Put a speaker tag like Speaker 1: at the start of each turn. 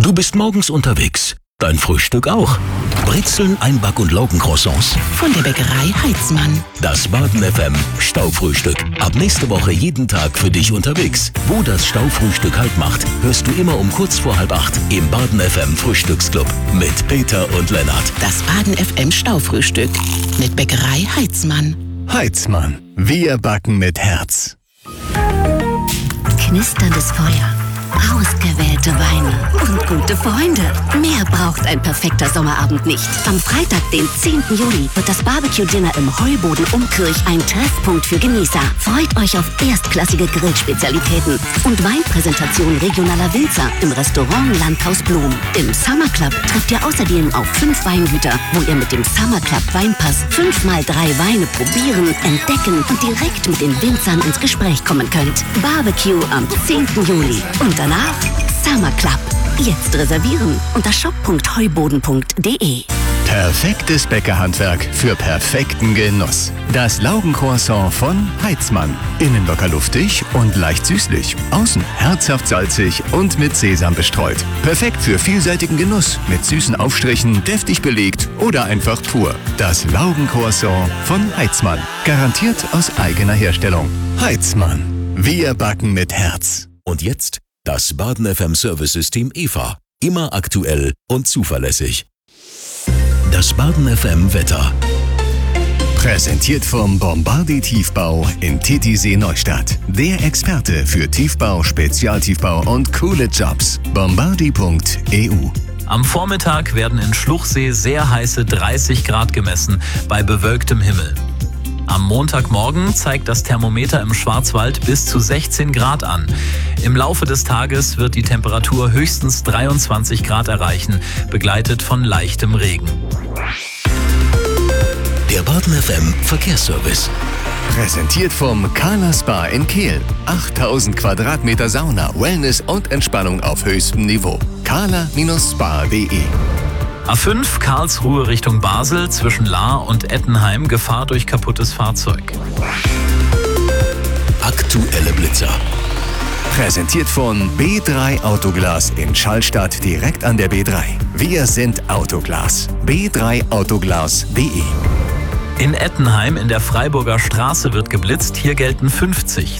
Speaker 1: Du bist morgens unterwegs. Dein Frühstück auch. Brezeln, Einback- und Laugencroissants.
Speaker 2: Von der Bäckerei Heitzmann.
Speaker 1: Das Baden FM Staufrühstück. Ab nächste Woche jeden Tag für dich unterwegs. Wo das Staufrühstück Halt macht, hörst du immer um kurz vor 7:30 im Baden FM Frühstücksclub mit Peter und Lennart.
Speaker 2: Das Baden FM Staufrühstück mit Bäckerei Heitzmann.
Speaker 3: Heitzmann. Wir backen mit Herz.
Speaker 4: Knisterndes Feuer, ausgewählte Weine und gute Freunde. Mehr braucht ein perfekter Sommerabend nicht. Am Freitag, den 10. Juli, wird das Barbecue-Dinner im Heuboden Umkirch ein Treffpunkt für Genießer. Freut euch auf erstklassige Grillspezialitäten und Weinpräsentation regionaler Winzer im Restaurant Landhaus Blum. Im Summer Club trifft ihr außerdem auf 5 Weingüter, wo ihr mit dem Summer Club Weinpass 5x3 Weine probieren, entdecken und direkt mit den Winzern ins Gespräch kommen könnt. Barbecue am 10. Juli und danach Summer Club. Jetzt reservieren unter shop.heuboden.de.
Speaker 3: Perfektes Bäckerhandwerk für perfekten Genuss. Das Laugencroissant von Heitzmann. Innen locker luftig und leicht süßlich. Außen herzhaft salzig und mit Sesam bestreut. Perfekt für vielseitigen Genuss mit süßen Aufstrichen, deftig belegt oder einfach pur. Das Laugencroissant von Heitzmann. Garantiert aus eigener Herstellung. Heitzmann. Wir backen mit Herz.
Speaker 1: Und jetzt das Baden FM Service-System EVA. Immer aktuell und zuverlässig. Das Baden FM Wetter.
Speaker 3: Präsentiert vom Bombardier Tiefbau in Titisee Neustadt. Der Experte für Tiefbau, Spezialtiefbau und coole Jobs. Bombardier.eu.
Speaker 5: Am Vormittag werden in Schluchsee sehr heiße 30 Grad gemessen bei bewölktem Himmel. Am Montagmorgen zeigt das Thermometer im Schwarzwald bis zu 16 Grad an. Im Laufe des Tages wird die Temperatur höchstens 23 Grad erreichen, begleitet von leichtem Regen.
Speaker 1: Der Baden FM Verkehrsservice.
Speaker 3: Präsentiert vom Kala Spa in Kehl. 8000 Quadratmeter Sauna, Wellness und Entspannung auf höchstem Niveau. kala-spa.de.
Speaker 5: A5 Karlsruhe Richtung Basel zwischen Lahr und Ettenheim, Gefahr durch kaputtes Fahrzeug.
Speaker 1: Aktuelle Blitzer.
Speaker 3: Präsentiert von B3 Autoglas in Schallstadt direkt an der B3. Wir sind Autoglas. b3autoglas.de.
Speaker 5: In Ettenheim in der Freiburger Straße wird geblitzt, hier gelten 50.